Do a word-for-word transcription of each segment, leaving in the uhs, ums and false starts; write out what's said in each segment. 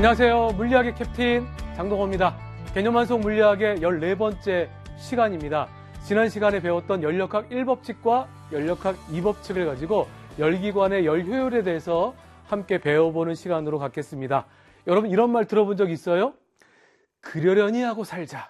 안녕하세요. 물리학의 캡틴 장동호입니다. 개념환송 물리학의 열네 번째 시간입니다. 지난 시간에 배웠던 열역학 일 법칙과 열역학 이 법칙을 가지고 열기관의 열효율에 대해서 함께 배워보는 시간으로 갖겠습니다. 여러분 이런 말 들어본 적 있어요? 그러려니 하고 살자.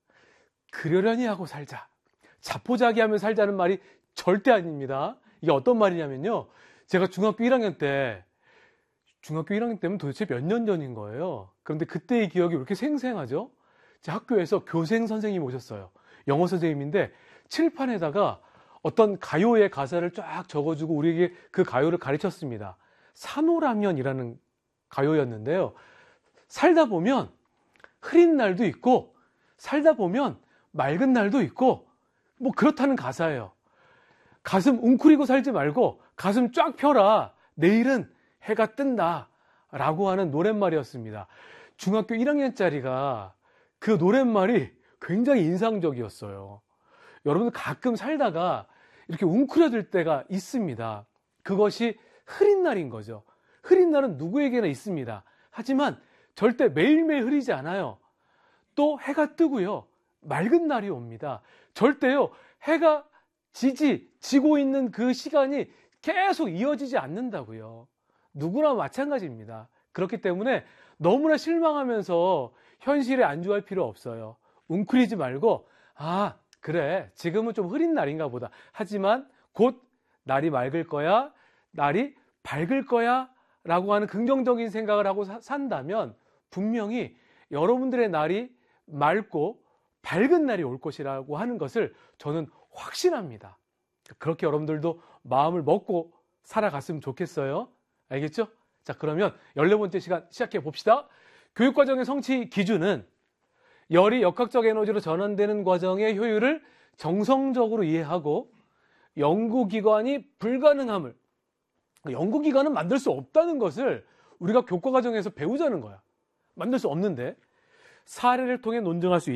그러려니 하고 살자. 자포자기하며 살자는 말이 절대 아닙니다. 이게 어떤 말이냐면요. 제가 중학교 일 학년 때 중학교 일 학년 때면 도대체 몇 년 전인 거예요. 그런데 그때의 기억이 왜 이렇게 생생하죠? 제 학교에서 교생 선생님이 오셨어요. 영어 선생님인데 칠판에다가 어떤 가요의 가사를 쫙 적어주고 우리에게 그 가요를 가르쳤습니다. 산호라면이라는 가요였는데요. 살다 보면 흐린 날도 있고 살다 보면 맑은 날도 있고 뭐 그렇다는 가사예요. 가슴 웅크리고 살지 말고 가슴 쫙 펴라. 내일은 해가 뜬다 라고 하는 노랫말이었습니다. 중학교 일 학년짜리가 그 노랫말이 굉장히 인상적이었어요. 여러분 가끔 살다가 이렇게 웅크려질 때가 있습니다. 그것이 흐린 날인 거죠. 흐린 날은 누구에게나 있습니다. 하지만 절대 매일매일 흐리지 않아요. 또 해가 뜨고요. 맑은 날이 옵니다. 절대요. 해가 지지, 지고 있는 그 시간이 계속 이어지지 않는다고요. 누구나 마찬가지입니다. 그렇기 때문에 너무나 실망하면서 현실에 안주할 필요 없어요. 웅크리지 말고 아 그래 지금은 좀 흐린 날인가 보다. 하지만 곧 날이 맑을 거야. 날이 밝을 거야 라고 하는 긍정적인 생각을 하고 사, 산다면 분명히 여러분들의 날이 맑고 밝은 날이 올 것이라고 하는 것을 저는 확신합니다. 그렇게 여러분들도 마음을 먹고 살아갔으면 좋겠어요. 알겠죠? 자, 그러면 열네 번째 시간 시작해 봅시다. 교육과정의 성취 기준은 열이 역학적 에너지로 전환되는 과정의 효율을 정성적으로 이해하고 연구기관이 불가능함을, 연구기관은 만들 수 없다는 것을 우리가 교과과정에서 배우자는 거야. 만들 수 없는데 사례를 통해 논증할 수 있다.